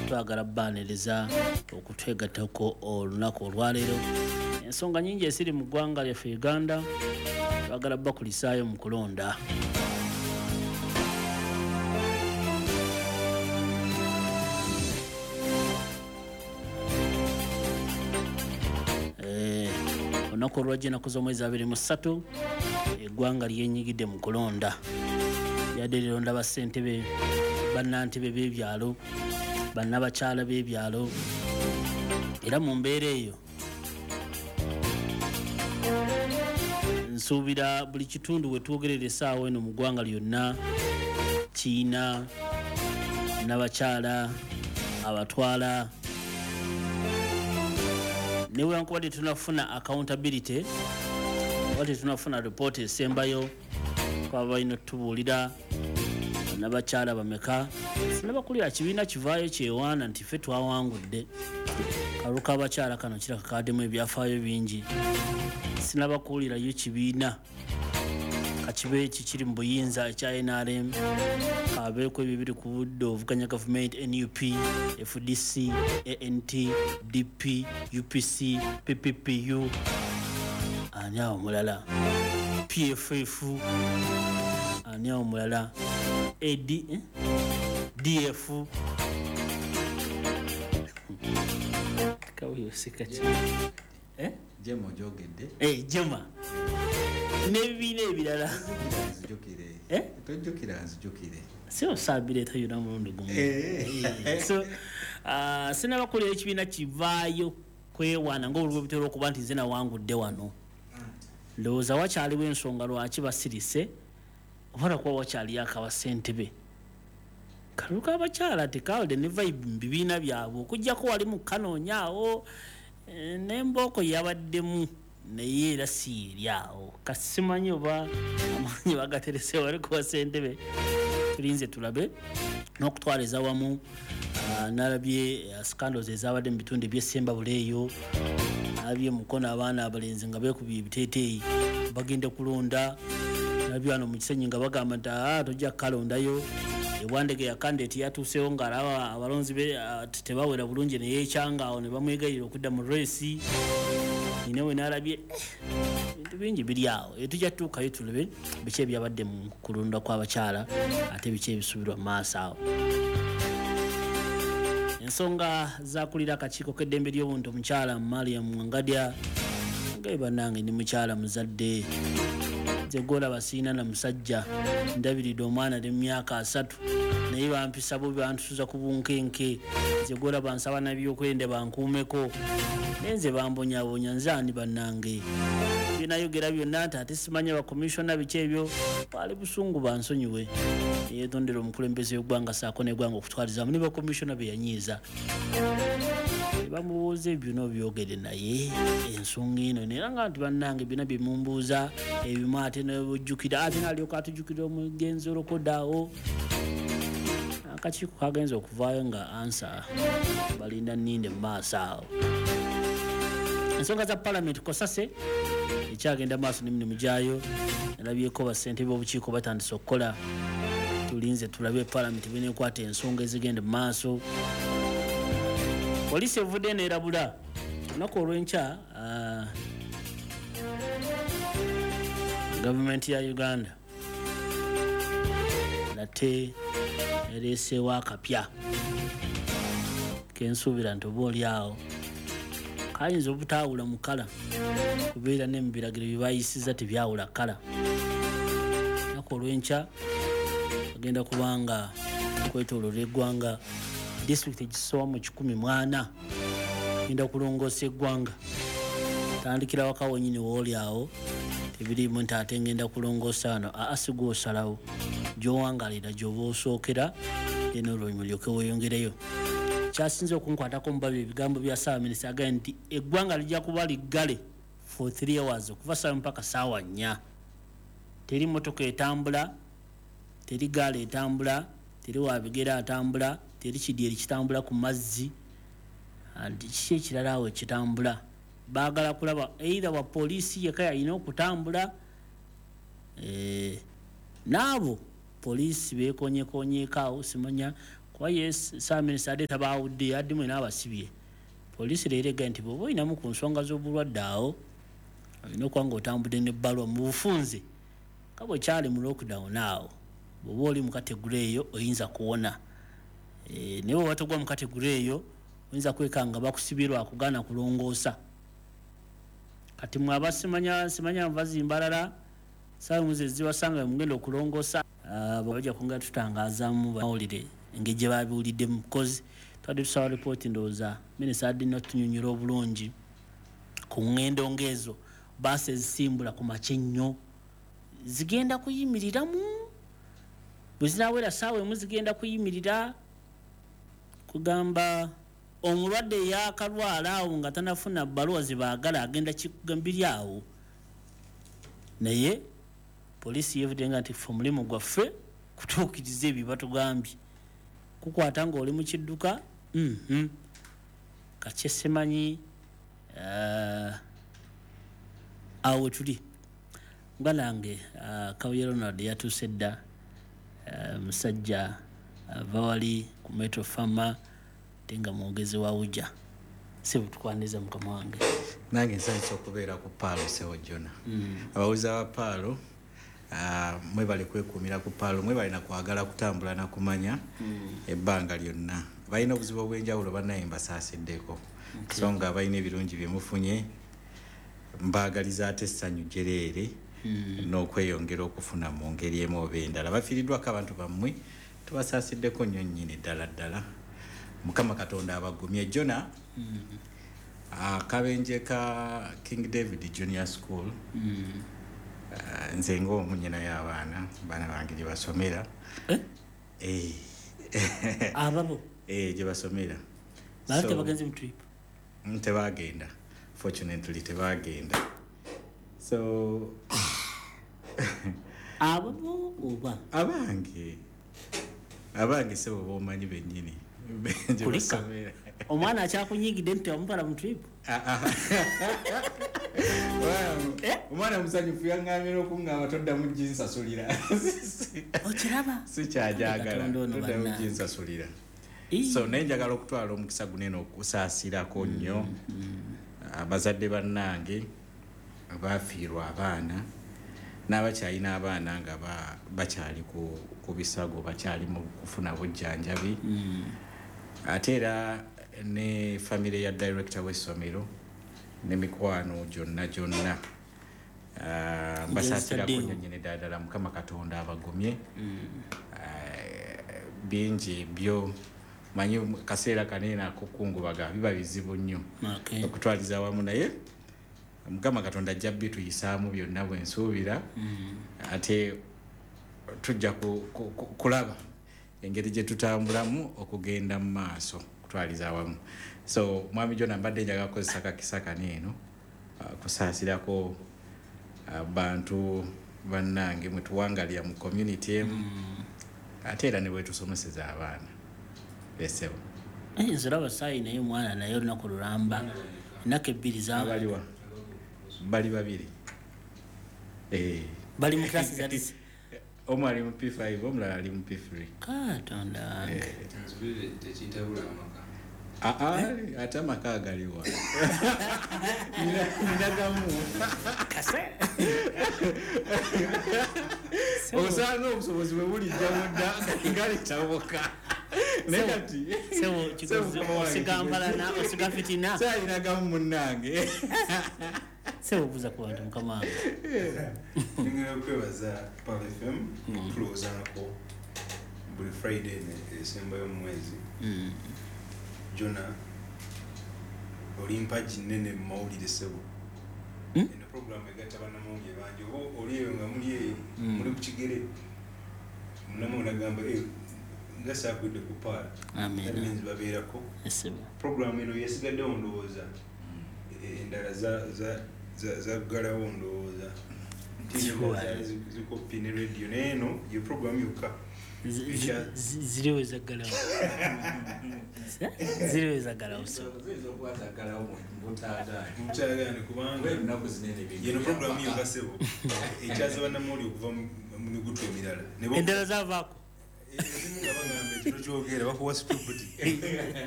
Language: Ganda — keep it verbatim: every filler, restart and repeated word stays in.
twagala banereza okutwegattako olunaku olwaleero. Ensonga nyingi esiri mu ggwanga lyaffe Uganda twagala bakulisaayo mu kulonda. Olunaku olwajja z'omwezi abiri mu ssatu eggwanga lyenyigidde mu kulonda. Yadde lironda bassentebe bannantebe b'ebyalo bannabakyala b'ebyalo era mu mbeera eyo nsuubira buli kitundu we twogerera essaawa eno mu ggwanga lyonna kiina n'abakyala abatwala newankubadde tunafuna accountability wate tunafuna report esembayo kwaba balina tubuulira n'abakyala bameka sinabakulira kibiina kivaayo kyewaana nti ffe twawangudde kalulu k'abakyala kano kiraka kaddemu ebyafaayo bingi. Sinabakuulirayo kibiina kakibe kikiri mu buyinza ekya N R M kabeeko ebyo biri ku budde ovuganya gavumenti N U P, F D C, A N T, D P, U P C, P P P U, ani awo mulala P F F, ani awo mulala A D, eh? D F kawiyo sikati eh jemo jogedde eh jema n'ebibiina ebirala nzijukire eh tojjukira nzijukire sio sabire tayuna mundi gumu eh so ah sinabakulira ekibiina kivaayo kwewaana ng'olwo bitera okuba nti nze nawangudde wano ndowooza wakyaliwo ensonga lwaki basirise obara kuba wakyaliyo akabasentebe kalulu k'abakyala tekawulide ne vibe mu bibiina byabwe okuggyako wali mu kanoonyaawo n'embooko yabaddemu naye era si eri awo kasimanyi oba amaanyi bagaterese wali ku basentebe. Tulinze tulabe n'okutwaliza wamu nalabye scandals ezabadde mu bitundu ebyesemba buleeyo nalabye mukono abaana abalenzi nga beekubye ebiteeteeyi bagenda kulonda nalabye wano mu Kisenyi nga bagamba nti aa tojja kukalondayo ewandege ya kandidate yatuuseewo ng'alaba abalonzi be tebawera bulungi naye ekyanga awo ne bamwegayira okudda mu reesi ninewe nalabye bintu bingi biri awo etujja tutuukayo tulabe biki ebyabadde mu kulonda kw'abakyala ate biki ebisubirwa mu maaso awo. Ensonga zakulira akakiiko k'eddembe ly'obuntu omukyala Mariam Mwangadya ngaye bannange ndi mukyala muzadde zegola basiina na musajja ndabiridde omwana ne myaka asatu naye bampisa bo bantusuza ku bunkenke zegola bansaba nabyokwende bankuumeko nenze bambonyabonya nzani bannange binayogera byonna nti ate simanya bakomishona biki ebyo bali busungu bansonyiwe yetondera omukulembeze w'eggwanga saako n'eggwanga okutwalizamu ne bakomishona be yanyiiza bamubuuza ebyo n'obyogere naye ensonga eno nera nga nti bannange byonna bye mumbuuza ebimu ate nebujjukira ate nalyoka atujjukira omugenzi olokodaawo akakiiko kagenza okuvaayo nga ansa balinda nninde mu maaso awo. Ensonga za palamenti Kosase ekyagenda maaso n'emirimu gyayo nalabyeko bassentebe b'obukiiko batandise okukola tulinze tulabe palamenti beneekwata ensonga ezigenda mu maaso. Poliisi evudde neerabula olunaku olw'enkya gavumenti ya Uganda nate ereeseewo akapya kensuubira nti oba oli awo kayinza obutaawula mu kala kubeera ne mu biragiro bye bayisiza tebyawula kala. olunaku olw'enkya agenda kubanga kwetooloola eggwanga disitulikiti egisoba mu kikumi mwana genda kulongoosa eggwanga tandikira waka wonyini wooli awo tebirimu nti ate ngenda kulongoosa wano aasiga osalawo gy'owangalira gy'oba osookera eno olwonyi olyoke weeyongereyo. Kyasinze okunkwatako mubabi ebigambo bya Ssaabaminisita agambye nti eggwanga lijja kuba liggale for three hours okuva saa mpaka saawa nnya. Teri motoka etambula, teri gaala etambula, teri wabigere atambula, teri kidyeri kitambula ku mazzi, anti kiki ekirala awo ekitambula. Baagala kulaba either wa poliisi yekka yalina okutambula eh, n'abo poliisi beekonyekonyeeko awo simanya kwa yes saminisita ade tabawudde addimu n'abasibye poliisi leerega nti bw'oba oyinamu ku nsonga z'obulwadde awo olina okuba ng'otambudde n'ebbaluwa mu bufunze nga bwe kyali mu lockdown awo bw'oba oli mu kategule eyo oyinza kuwona e, naye bw'oba togwa mu kategule eyo oyinza kwekanga bakusibye lwakugaana kulongoosa kati mwe abasimanya simanya nva zimbalala saawa muze ziwasanga mugenda okulongoosa bwabajja kungera tutangaazamu bawulire engeri gye babiwuliddemu kozi twadde tusaba lipooti ndowooza minisita adina otunyonyola obulungi ku ngendo ngeezo baasi ezisimbula ku makya ennyo zigenda kuyimiriramu bwe zinaawera saawa emu zigenda kuyimirira kugamba omulwadde yakalwala awo nga tanafuna bbaluwa zibaagala agenda kigambiri awo naye poliisi yeevudenga nti fe omulimu gwaffe kutuukiriza ebyo batugambye kukwata ng'oli mu kidduka mm-hmm. kakyesemanyi uh, awo tuli nga nange uh, Kabuye Ronald yatuuse dda uh, musajja ava uh, wali ku Metro Pharma tenga mwogezi wa Uja sebo tukwaniriza mukama wange nange nsanyusa okubeera ku Paalo Sewo Jona mm. abawuliza ba Paalo Uh, mwe bali kwekuumira ku Paalo mwe bali na kwagala kutambula na kumanya mm. ebbanga lyonna balina obuzibu obw'enjawulo bannaye mbasaaseddeko okay. so nga balina ebirungi bye mufunye mbaagaliza ate essanyu jereere mm. n'okweyongera okufuna mu ngeri emu oba endala bafiiriddwako abantu bammwe tubasaaseddeko nnyo nnyini ddala ddala mukama katonda abagumye Jona mm. akabenje ka King David Junior School mm. Uh, nze ng'omunyina y'abaana baana bange gye basomera eh? eh. ababo eh, gye basomera naye tebagenze mu trip tebagenda fortunately tebagenda so ababo oba abange abange sebo bomanyi bennyini gye basomera omwana akyakunyigidde nti omupala mu trip omwana musanyufu yaŋŋamira okuŋŋamba toddamu ginsasulira okiraba sikyajagala toddamu ginsasulira so naye njagala okutwala omukisa gunene okusaasirako nnyo abazadde bannange baafiirwa abaana n'abakyalina abaana nga bakyali ku bisago bakyali mu kufuna bujjanjabi ate era ne famire ya director w'essomero ne mikwano gyonna gyonna uh, mbasaasirako nnyo nnyini ddala mukama katonda abagumye mm. uh, bingi byo manyi kaseera kanene akukungubaga biba bizibu nnyo okay. okutwaliza awamu naye mukama katonda ajja bituyisaamu byonna bwensuubira mm. ate tujja ku, ku, ku, kulaba engeri gye tutambulamu okugenda mu maaso kutwaliza awamu so mwami Jona mbadde njagala kukozesa kakisa kaneeno uh, kusaasirako abantu uh, bannange mwe tuwangalira mu community emu mm. ate era ne bwe tusomeseza abaana besebo nziraba saayi naye mwana naye olunaku lulamba ennaku ebbiri zabaliwa bali babiri eh. bali mu klasi zalisi omu ali mu P five omulala ali mu P three katonda wange aa ate amaka agaliwa ninagamu osaana obusobozi bwe bulijja mudda ngaletaboka negati osigampalana osiga fitina sayinagamu munnange sebubuza ku bantu mukama wange ningera okwebaza Paalo F M okulowoozanako buli Friday esembayo mu mwezi Jona oli mpaji nnene mu mawulire sebo eno program egatta bannamawulire bangi oba oli eyo nga muli eyo muli ku kigere munamu nagamba nga saagudde ku Paalo means babeerako program eno yesigaddewo ndowooza endala zaggalawo ndowooza zikopi ne radio naye eno yo program yokka ziriwe zaggalawo ziriwe zaggalawo mutagane kubanga yeno program yokka sebo ekyaza bannamawulire okuva mu migutu emirala endala zavaako ezimu nga bagamba ekiro kyogera bakuwa stupid